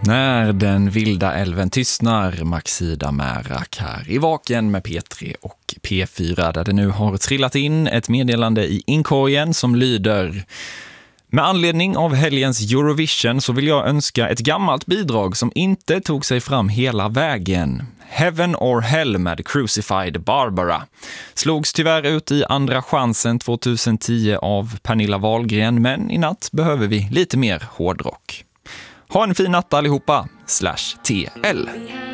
När den vilda älven tystnar, Maxida Märak här i Vaken med P3 och P4, där det nu har trillat in ett meddelande i inkorgen som lyder: med anledning av helgens Eurovision så vill jag önska ett gammalt bidrag som inte tog sig fram hela vägen. Heaven or Hell med Crucified Barbara. Slogs tyvärr ut i andra chansen 2010 av Pernilla Wahlgren, men i natt behöver vi lite mer hårdrock. Ha en fin natt allihopa, /TL.